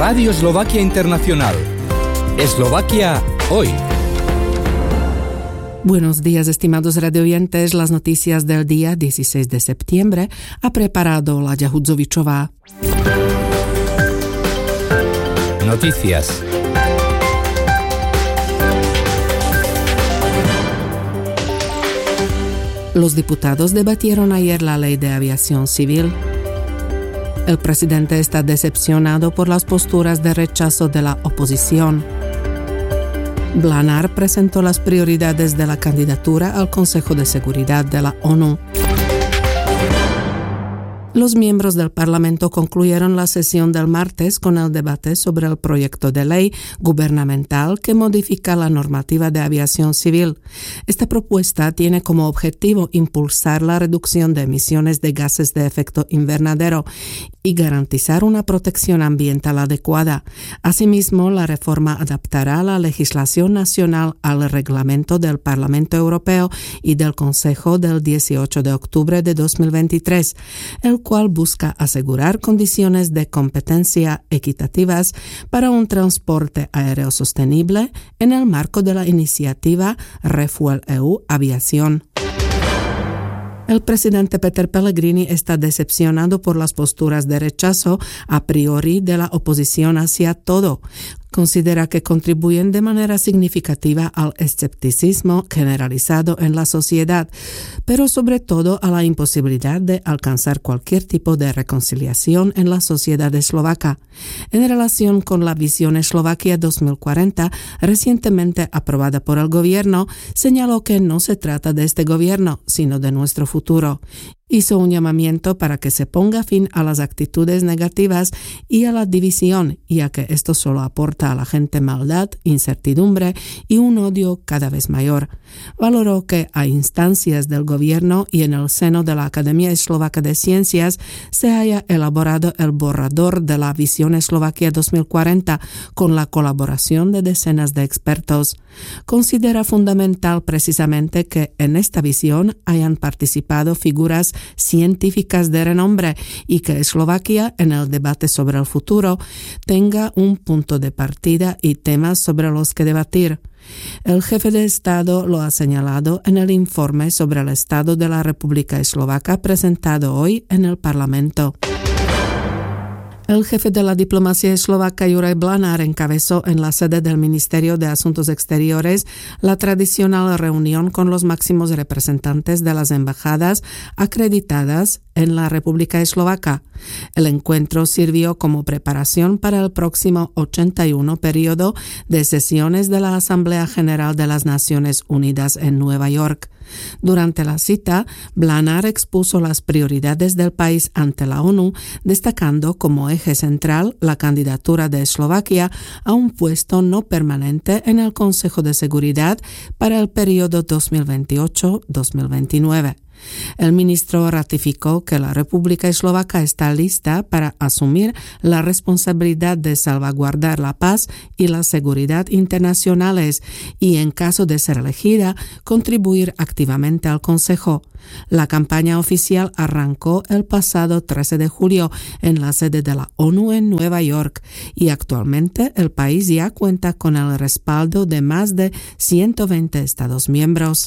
Radio Eslovaquia Internacional. Eslovaquia hoy. Buenos días, estimados radioyentes. Las noticias del día 16 de septiembre ha preparado Láďa Hudzovičová. Noticias. Los diputados debatieron ayer la ley de aviación civil. El presidente está decepcionado por las posturas de rechazo de la oposición. Blanár presentó las prioridades de la candidatura al Consejo de Seguridad de la ONU. Los miembros del Parlamento concluyeron la sesión del martes con el debate sobre el proyecto de ley gubernamental que modifica la normativa de aviación civil. Esta propuesta tiene como objetivo impulsar la reducción de emisiones de gases de efecto invernadero y garantizar una protección ambiental adecuada. Asimismo, la reforma adaptará la legislación nacional al reglamento del Parlamento Europeo y del Consejo del 18 de octubre de 2023, el cual busca asegurar condiciones de competencia equitativas para un transporte aéreo sostenible en el marco de la iniciativa RefuelEU Aviación. El presidente Peter Pellegrini está decepcionado por las posturas de rechazo a priori de la oposición hacia todo. Considera que contribuyen de manera significativa al escepticismo generalizado en la sociedad, pero sobre todo a la imposibilidad de alcanzar cualquier tipo de reconciliación en la sociedad eslovaca. En relación con la visión Eslovaquia 2040, recientemente aprobada por el gobierno, señaló que no se trata de este gobierno, sino de nuestro futuro. Hizo un llamamiento para que se ponga fin a las actitudes negativas y a la división, ya que esto solo aporta a la gente maldad, incertidumbre y un odio cada vez mayor. Valoró que a instancias del gobierno y en el seno de la Academia Eslovaca de Ciencias se haya elaborado el borrador de la visión Eslovaquia 2040 con la colaboración de decenas de expertos. Considera fundamental precisamente que en esta visión hayan participado figuras científicas de renombre y que Eslovaquia, en el debate sobre el futuro, tenga un punto de partida y temas sobre los que debatir. El jefe de Estado lo ha señalado en el informe sobre el estado de la República Eslovaca presentado hoy en el Parlamento. El jefe de la diplomacia eslovaca, Juraj Blanár, encabezó en la sede del Ministerio de Asuntos Exteriores la tradicional reunión con los máximos representantes de las embajadas acreditadas en la República Eslovaca. El encuentro sirvió como preparación para el próximo 81 periodo de sesiones de la Asamblea General de las Naciones Unidas en Nueva York. Durante la cita, Blanár expuso las prioridades del país ante la ONU, destacando como eje central la candidatura de Eslovaquia a un puesto no permanente en el Consejo de Seguridad para el periodo 2028-2029. El ministro ratificó que la República Eslovaca está lista para asumir la responsabilidad de salvaguardar la paz y la seguridad internacionales y, en caso de ser elegida, contribuir activamente al Consejo. La campaña oficial arrancó el pasado 13 de julio en la sede de la ONU en Nueva York y actualmente el país ya cuenta con el respaldo de más de 120 Estados miembros.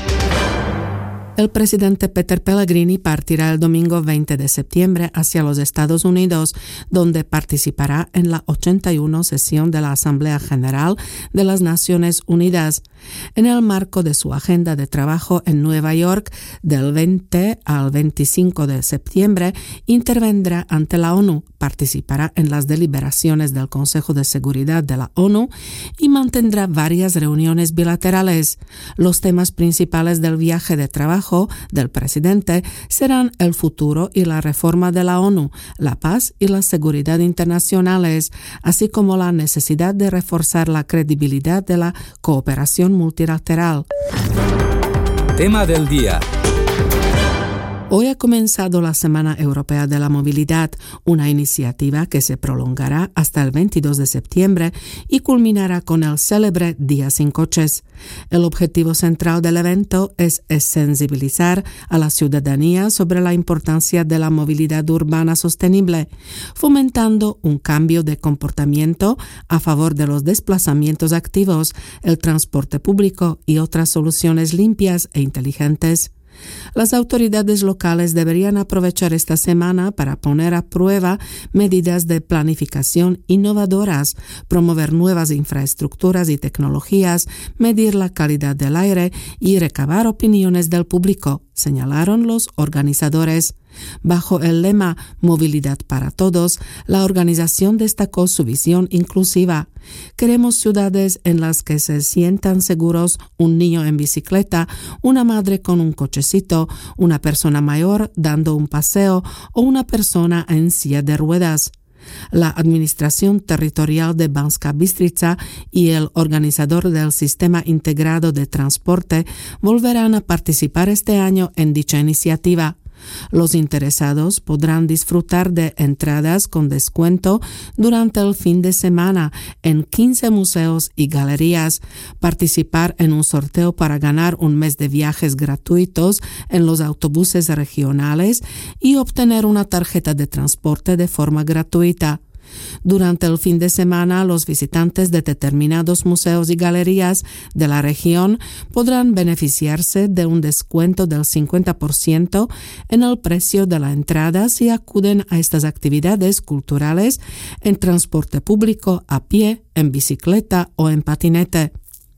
El presidente Peter Pellegrini partirá el domingo 20 de septiembre hacia los Estados Unidos, donde participará en la 81 sesión de la Asamblea General de las Naciones Unidas. En el marco de su agenda de trabajo en Nueva York, del 20 al 25 de septiembre, intervendrá ante la ONU, participará en las deliberaciones del Consejo de Seguridad de la ONU y mantendrá varias reuniones bilaterales. Los temas principales del viaje de trabajo del presidente serán el futuro y la reforma de la ONU, la paz y la seguridad internacionales, así como la necesidad de reforzar la credibilidad de la cooperación multilateral. Tema del día. Hoy ha comenzado la Semana Europea de la Movilidad, una iniciativa que se prolongará hasta el 22 de septiembre y culminará con el célebre Día sin Coches. El objetivo central del evento es sensibilizar a la ciudadanía sobre la importancia de la movilidad urbana sostenible, fomentando un cambio de comportamiento a favor de los desplazamientos activos, el transporte público y otras soluciones limpias e inteligentes. Las autoridades locales deberían aprovechar esta semana para poner a prueba medidas de planificación innovadoras, promover nuevas infraestructuras y tecnologías, medir la calidad del aire y recabar opiniones del público, señalaron los organizadores. Bajo el lema Movilidad para Todos, la organización destacó su visión inclusiva. Queremos ciudades en las que se sientan seguros un niño en bicicleta, una madre con un cochecito, una persona mayor dando un paseo o una persona en silla de ruedas. La Administración Territorial de Banská Bystrica y el organizador del Sistema Integrado de Transporte volverán a participar este año en dicha iniciativa. Los interesados podrán disfrutar de entradas con descuento durante el fin de semana en 15 museos y galerías, participar en un sorteo para ganar un mes de viajes gratuitos en los autobuses regionales y obtener una tarjeta de transporte de forma gratuita. Durante el fin de semana, los visitantes de determinados museos y galerías de la región podrán beneficiarse de un descuento del 50% en el precio de la entrada si acuden a estas actividades culturales en transporte público, a pie, en bicicleta o en patinete.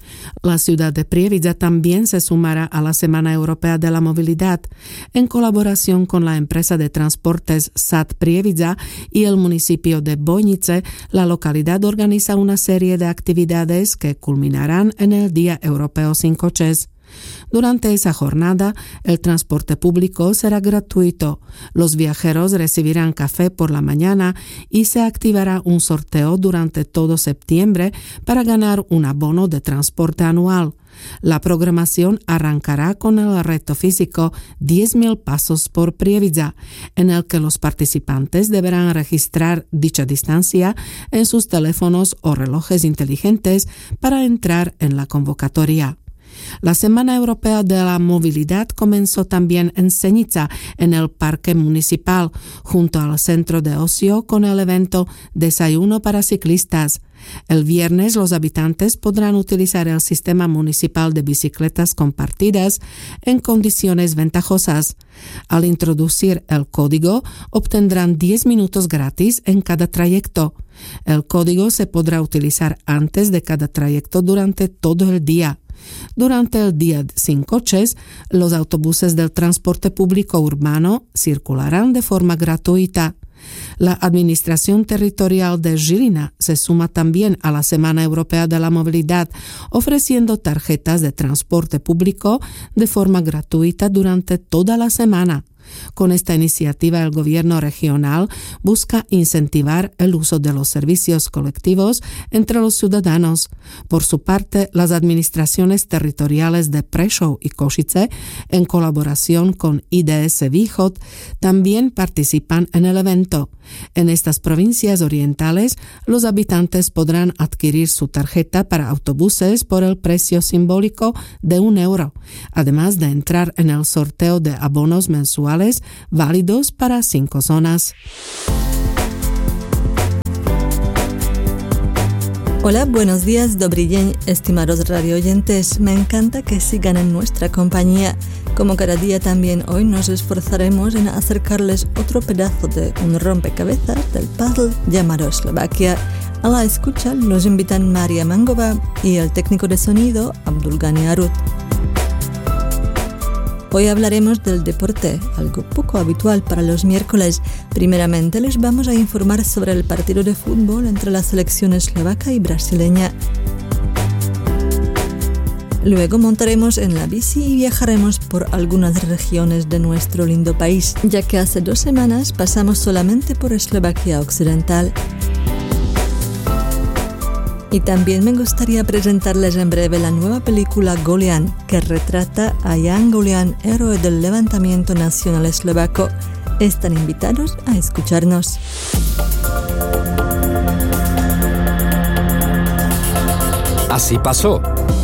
La ciudad de Prievidza también se sumará a la Semana Europea de la Movilidad. En colaboración con la empresa de transportes SAT Prievidza y el municipio de Bojnice, la localidad organiza una serie de actividades que culminarán en el Día Europeo sin Coches. Durante esa jornada, el transporte público será gratuito. Los viajeros recibirán café por la mañana y se activará un sorteo durante todo septiembre para ganar un abono de transporte anual. La programación arrancará con el reto físico 10.000 pasos por Prievidza, en el que los participantes deberán registrar dicha distancia en sus teléfonos o relojes inteligentes para entrar en la convocatoria. La Semana Europea de la Movilidad comenzó también en Senica, en el Parque Municipal, junto al centro de ocio con el evento Desayuno para ciclistas. El viernes los habitantes podrán utilizar el sistema municipal de bicicletas compartidas en condiciones ventajosas. Al introducir el código, obtendrán 10 minutos gratis en cada trayecto. El código se podrá utilizar antes de cada trayecto durante todo el día. Durante el Día sin Coches, los autobuses del transporte público urbano circularán de forma gratuita. La Administración Territorial de Žilina se suma también a la Semana Europea de la Movilidad, ofreciendo tarjetas de transporte público de forma gratuita durante toda la semana. Con esta iniciativa, el gobierno regional busca incentivar el uso de los servicios colectivos entre los ciudadanos. Por su parte, las administraciones territoriales de Prešov y Košice, en colaboración con IDS Východ, también participan en el evento. En estas provincias orientales, los habitantes podrán adquirir su tarjeta para autobuses por el precio simbólico de €1, además de entrar en el sorteo de abonos mensuales válidos para 5 zonas. Hola, buenos días, Dobry dzień, estimados radio oyentes. Me encanta que sigan en nuestra compañía. Como cada día también hoy nos esforzaremos en acercarles otro pedazo de un rompecabezas del puzzle llamado Eslovaquia. A la escucha los invitan Maria Mangova y el técnico de sonido Abdulgani Arut. Hoy hablaremos del deporte, algo poco habitual para los miércoles. Primeramente les vamos a informar sobre el partido de fútbol entre la selección eslovaca y brasileña. Luego montaremos en la bici y viajaremos por algunas regiones de nuestro lindo país, ya que hace 2 semanas pasamos solamente por Eslovaquia Occidental. Y también me gustaría presentarles en breve la nueva película Golian, que retrata a Jan Golian, héroe del levantamiento nacional eslovaco. Están invitados a escucharnos. Así pasó.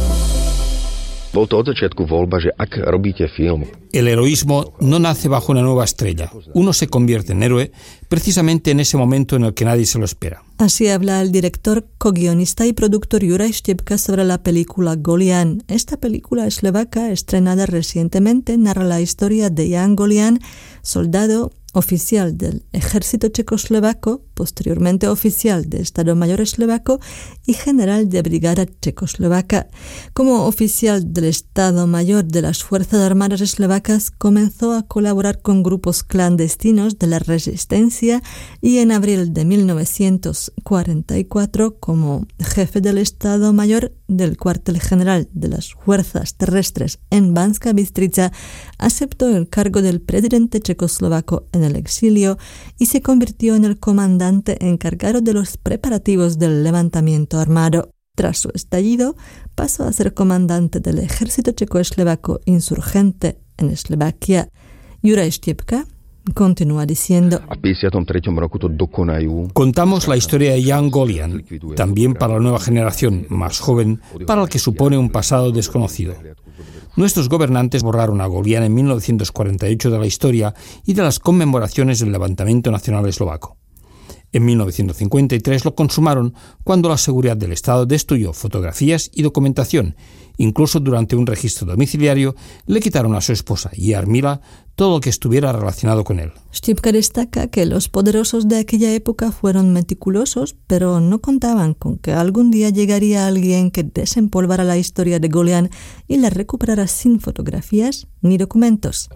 El heroísmo no nace bajo una nueva estrella. Uno se convierte en héroe precisamente en ese momento en el que nadie se lo espera. Así habla el director, co-guionista y productor Juraj Štepka sobre la película Golian. Esta película eslovaca, estrenada recientemente, narra la historia de Jan Golian, soldado oficial del ejército checoslovaco, posteriormente oficial de Estado Mayor eslovaco y general de brigada checoslovaca. Como oficial del Estado Mayor de las Fuerzas Armadas eslovacas, comenzó a colaborar con grupos clandestinos de la resistencia y en abril de 1944, como jefe del Estado Mayor del cuartel general de las Fuerzas Terrestres en Banská Bystrica, aceptó el cargo del presidente checoslovaco en el exilio y se convirtió en el comandante encargado de los preparativos del levantamiento armado. Tras su estallido, pasó a ser comandante del ejército checoslovaco insurgente en Eslovaquia. Juraj Štepka continúa diciendo: Contamos la historia de Jan Golian, también para la nueva generación más joven, para el que supone un pasado desconocido. Nuestros gobernantes borraron a Golian en 1948 de la historia y de las conmemoraciones del levantamiento nacional eslovaco. En 1953 lo consumaron cuando la seguridad del Estado destruyó fotografías y documentación. Incluso durante un registro domiciliario le quitaron a su esposa, Jarmila, todo lo que estuviera relacionado con él. Štepka destaca que los poderosos de aquella época fueron meticulosos, pero no contaban con que algún día llegaría alguien que desempolvara la historia de Golian y la recuperara sin fotografías ni documentos.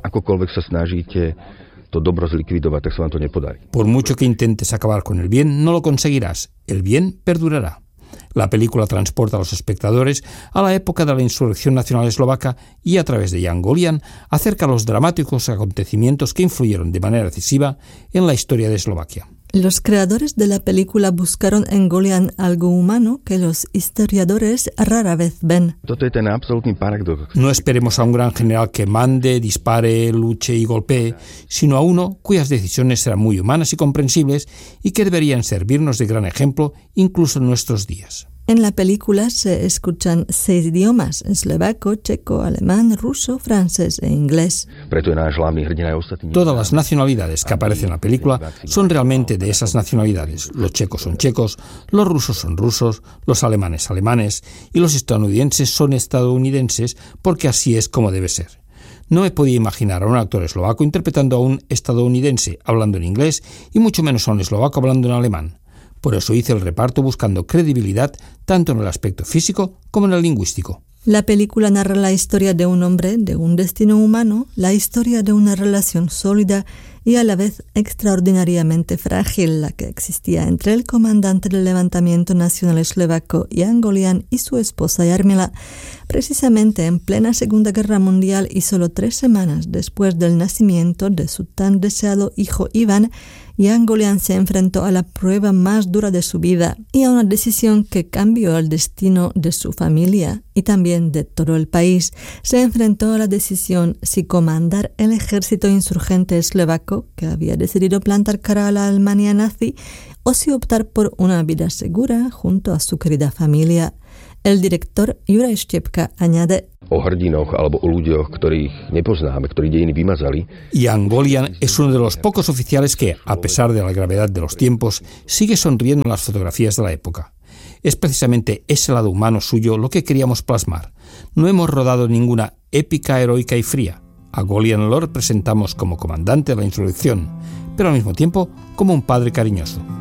Por mucho que intentes acabar con el bien, no lo conseguirás. El bien perdurará. La película transporta a los espectadores a la época de la insurrección nacional eslovaca y, a través de Jan Golian, acerca los dramáticos acontecimientos que influyeron de manera decisiva en la historia de Eslovaquia. Los creadores de la película buscaron en Golian algo humano que los historiadores rara vez ven. No esperemos a un gran general que mande, dispare, luche y golpee, sino a uno cuyas decisiones serán muy humanas y comprensibles y que deberían servirnos de gran ejemplo incluso en nuestros días. En la película se escuchan 6 idiomas: eslovaco, checo, alemán, ruso, francés e inglés. Todas las nacionalidades que aparecen en la película son realmente de esas nacionalidades. Los checos son checos, los rusos son rusos, los alemanes alemanes y los estadounidenses son estadounidenses, porque así es como debe ser. No me podía imaginar a un actor eslovaco interpretando a un estadounidense hablando en inglés y mucho menos a un eslovaco hablando en alemán. Por eso hice el reparto buscando credibilidad tanto en el aspecto físico como en el lingüístico. La película narra la historia de un hombre, de un destino humano, la historia de una relación sólida y a la vez extraordinariamente frágil la que existía entre el comandante del levantamiento nacional eslovaco Jan Golian y su esposa Jarmila. Precisamente en plena Segunda Guerra Mundial y solo 3 semanas después del nacimiento de su tan deseado hijo Iván, Jan Golian se enfrentó a la prueba más dura de su vida y a una decisión que cambió el destino de su familia y también de todo el país. Se enfrentó a la decisión si comandar el ejército insurgente eslovaco, que había decidido plantar cara a la Alemania nazi, o si optar por una vida segura junto a su querida familia. El director Juraj Štepka añade: Jan Golian es uno de los pocos oficiales que, a pesar de la gravedad de los tiempos, sigue sonriendo en las fotografías de la época. Es precisamente ese lado humano suyo lo que queríamos plasmar. No hemos rodado ninguna épica heroica y fría. A Golian lo representamos como comandante de la insurrección, pero al mismo tiempo como un padre cariñoso.